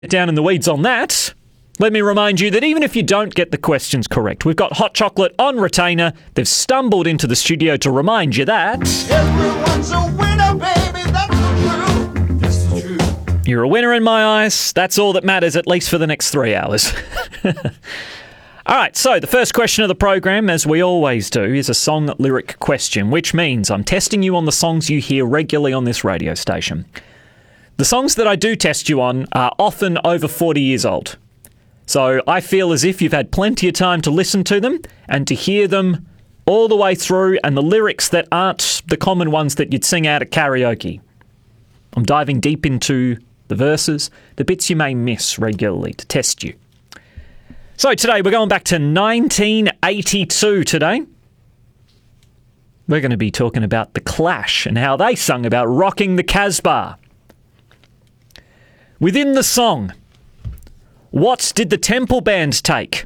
Down in the weeds on that, let me remind you that even if you don't get the questions correct, we've got Hot Chocolate on retainer. They've stumbled into the studio to remind you that everyone's a winner, baby, that's the truth. That's the truth. You're a winner in my eyes. That's all that matters, at least for the next 3 hours. All right, so the first question of the program, as we always do, is a song lyric question, which means I'm testing you on the songs you hear regularly on this radio station. The songs that I do test you on are often over 40 years old. So I feel as if you've had plenty of time to listen to them and to hear them all the way through, and the lyrics that aren't the common ones that you'd sing out at karaoke. I'm diving deep into the verses, the bits you may miss regularly, to test you. So today we're going back to 1982 today. We're going to be talking about The Clash and how they sung about rocking the Casbah. Within the song, what did the Temple Band take?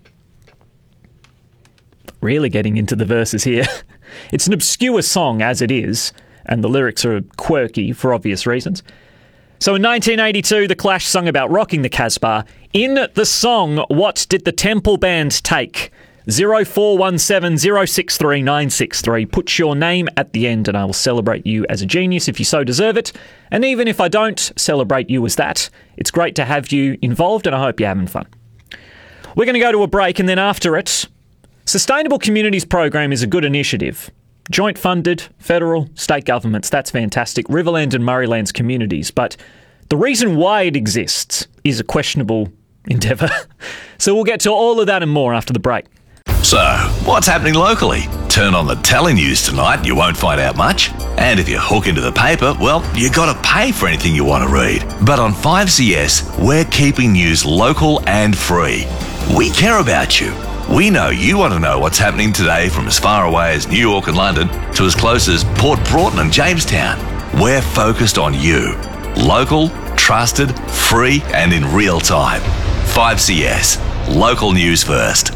Really getting into the verses here. It's an obscure song as it is, and the lyrics are quirky for obvious reasons. So in 1982, The Clash sung about rocking the Casbah. In the song, what did the Temple Band take? 0417 063 963. Put your name at the end and I will celebrate you as a genius if you so deserve it. And even if I don't celebrate you as that, it's great to have you involved and I hope you're having fun. We're going to go to a break, and then after it, Sustainable Communities Program is a good initiative. Joint funded, federal, state governments, that's fantastic. Riverland and Murrayland's communities. But the reason why it exists is a questionable endeavour. So we'll get to all of that and more after the break. So, what's happening locally? Turn on the telenews tonight, you won't find out much. And if you hook into the paper, well, you got to pay for anything you want to read. But on 5CS, we're keeping news local and free. We care about you. We know you want to know what's happening today from as far away as New York and London to as close as Port Broughton and Jamestown. We're focused on you. Local, trusted, free, and in real time. 5CS. Local news first.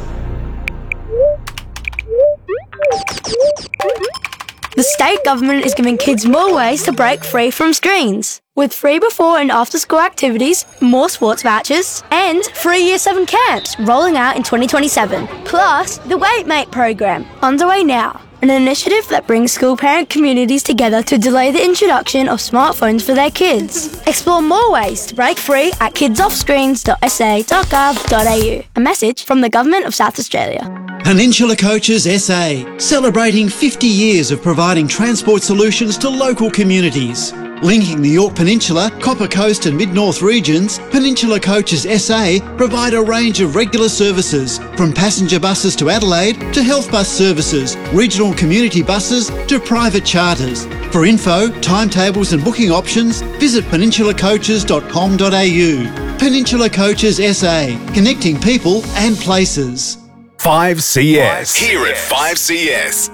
The state government is giving kids more ways to break free from screens. With free before and after school activities, more sports vouchers, and free Year 7 camps rolling out in 2027. Plus, the Wait Mate program, underway now. An initiative that brings school parent communities together to delay the introduction of smartphones for their kids. Explore more ways to break free at kidsoffscreens.sa.gov.au. A message from the Government of South Australia. Peninsula Coaches SA, celebrating 50 years of providing transport solutions to local communities. Linking the Yorke Peninsula, Copper Coast and Mid-North regions, Peninsula Coaches SA provide a range of regular services, from passenger buses to Adelaide to health bus services, regional community buses to private charters. For info, timetables and booking options, visit peninsulacoaches.com.au. Peninsula Coaches SA, connecting people and places. 5CS. Here at 5CS.